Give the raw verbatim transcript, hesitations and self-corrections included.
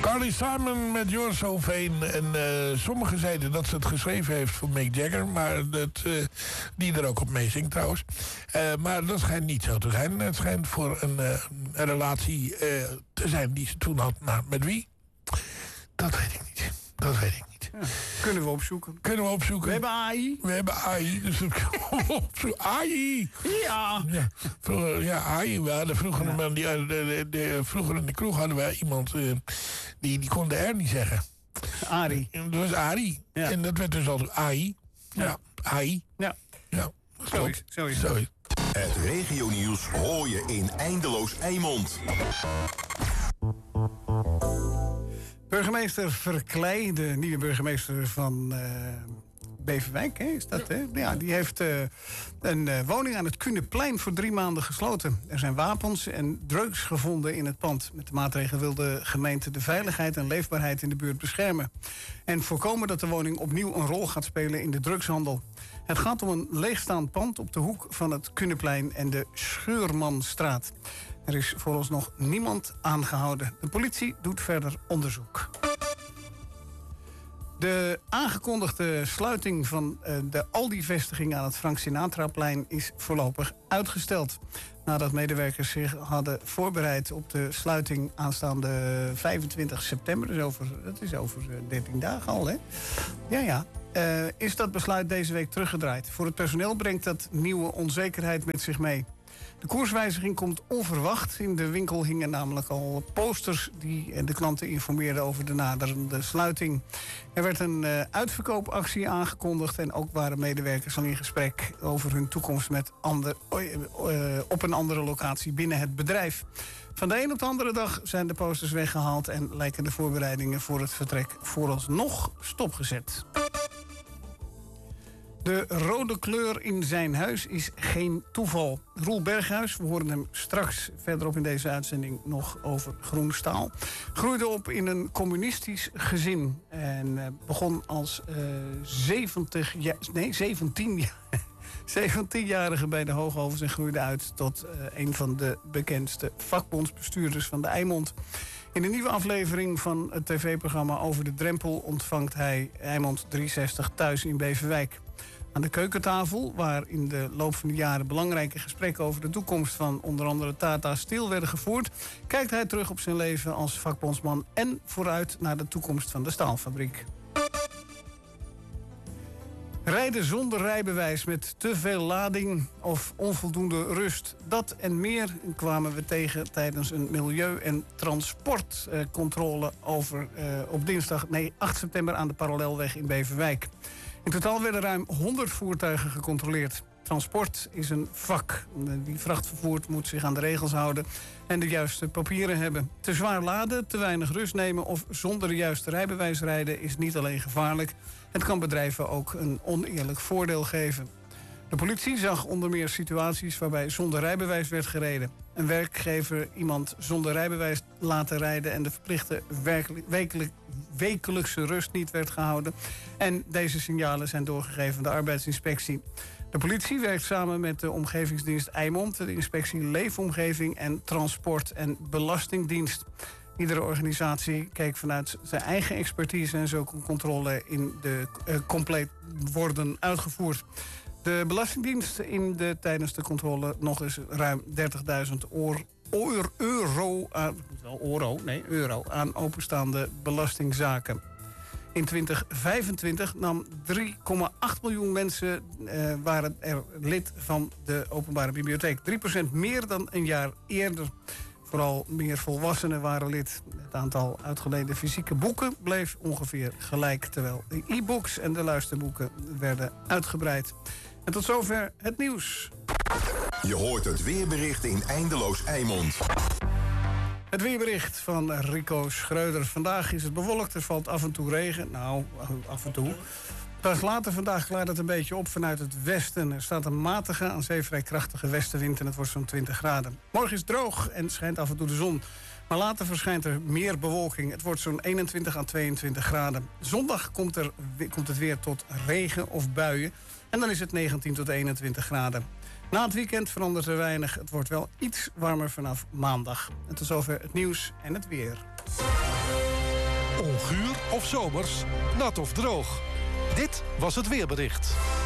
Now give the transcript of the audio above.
Carly Simon met You're So Vain. En uh, sommigen zeiden dat ze het geschreven heeft voor Mick Jagger. Maar dat, uh, die er ook op meezingt trouwens. Uh, maar dat schijnt niet zo te zijn. Het schijnt voor een, uh, een relatie uh, te zijn die ze toen had. Nou, met wie? Dat weet ik niet. Dat weet ik niet. Ja, kunnen we opzoeken. Kunnen we opzoeken. We hebben A I. We hebben A I. Dus A I. Ja. Ja, vroeger, ja, A I. We hadden vroeger, ja. die, de, de, de, vroeger in de kroeg hadden wij iemand uh, die, die kon de R niet zeggen. Ari. Dat was Ari. Ja. En dat werd dus altijd A I. Ja, ja. A I. Ja. Ja. Zo is, zo is. Zo is. Het regionieuws hoor je in Eindeloos Eimond. Burgemeester Verkleij, de nieuwe burgemeester van uh, Beverwijk, hè, is dat, hè? Ja, die heeft uh, een uh, woning aan het Kuneplein voor drie maanden gesloten. Er zijn wapens en drugs gevonden in het pand. Met de maatregel wil de gemeente de veiligheid en leefbaarheid in de buurt beschermen. En voorkomen dat de woning opnieuw een rol gaat spelen in de drugshandel. Het gaat om een leegstaand pand op de hoek van het Kuneplein en de Scheurmanstraat. Er is vooralsnog niemand aangehouden. De politie doet verder onderzoek. De aangekondigde sluiting van de Aldi-vestiging aan het Frank Sinatraplein is voorlopig uitgesteld. Nadat medewerkers zich hadden voorbereid op de sluiting aanstaande vijfentwintig september. Dus over, dat is over dertien dagen al, hè? Ja, ja. Uh, is dat besluit deze week teruggedraaid. Voor het personeel brengt dat nieuwe onzekerheid met zich mee. De koerswijziging komt onverwacht. In de winkel hingen namelijk al posters die de klanten informeerden over de naderende sluiting. Er werd een uh, uitverkoopactie aangekondigd en ook waren medewerkers al in gesprek over hun toekomst met ander, uh, op een andere locatie binnen het bedrijf. Van de een op de andere dag zijn de posters weggehaald en lijken de voorbereidingen voor het vertrek vooralsnog stopgezet. De rode kleur in zijn huis is geen toeval. Roel Berghuis, we horen hem straks verderop in deze uitzending nog over groen staal, groeide op in een communistisch gezin en uh, begon als uh, zeventig, ja, nee, zeventien, zeventienjarige bij de Hoogovens en groeide uit tot uh, een van de bekendste vakbondsbestuurders van de Eimond. In een nieuwe aflevering van het tv-programma Over de Drempel ontvangt hij Eimond driehonderdzestig thuis in Beverwijk. Aan de keukentafel, waar in de loop van de jaren belangrijke gesprekken over de toekomst van onder andere Tata Steel werden gevoerd, kijkt hij terug op zijn leven als vakbondsman en vooruit naar de toekomst van de staalfabriek. Rijden zonder rijbewijs met te veel lading of onvoldoende rust. Dat en meer kwamen we tegen tijdens een milieu- en transportcontrole over uh, op dinsdag, nee, acht september aan de Parallelweg in Beverwijk. In totaal werden ruim honderd voertuigen gecontroleerd. Transport is een vak. Wie vracht vervoert moet zich aan de regels houden en de juiste papieren hebben. Te zwaar laden, te weinig rust nemen of zonder de juiste rijbewijs rijden is niet alleen gevaarlijk. Het kan bedrijven ook een oneerlijk voordeel geven. De politie zag onder meer situaties waarbij zonder rijbewijs werd gereden. Een werkgever iemand zonder rijbewijs laten rijden en de verplichte wekelijk, wekelijkse rust niet werd gehouden. En deze signalen zijn doorgegeven aan de arbeidsinspectie. De politie werkt samen met de omgevingsdienst Eimond, de inspectie Leefomgeving en Transport- en Belastingdienst. Iedere organisatie keek vanuit zijn eigen expertise en zo kon controle in de uh, compleet worden uitgevoerd. De Belastingdienst in de, tijdens de controle nog eens ruim dertigduizend euro aan, wel euro, nee, euro aan openstaande belastingzaken. In twintig vijfentwintig nam drie komma acht miljoen mensen uh, waren er lid van de openbare bibliotheek. drie procent meer dan een jaar eerder. Vooral meer volwassenen waren lid. Het aantal uitgeleende fysieke boeken bleef ongeveer gelijk, terwijl de e-books en de luisterboeken werden uitgebreid. En tot zover het nieuws. Je hoort het weerbericht in Eindeloos Eimond. Het weerbericht van Rico Schreuder. Vandaag is het bewolkt, er valt af en toe regen. Nou, af en toe. Pas later vandaag klaart het een beetje op vanuit het westen. Er staat een matige, aan zee vrij krachtige westenwind en het wordt zo'n twintig graden. Morgen is het droog en schijnt af en toe de zon. Maar later verschijnt er meer bewolking. Het wordt zo'n eenentwintig à tweeëntwintig graden. Zondag komt, er, komt het weer tot regen of buien. En dan is het negentien tot eenentwintig graden. Na het weekend verandert er weinig. Het wordt wel iets warmer vanaf maandag. En tot zover het nieuws en het weer. guur of zomers, nat of droog. Dit was het weerbericht.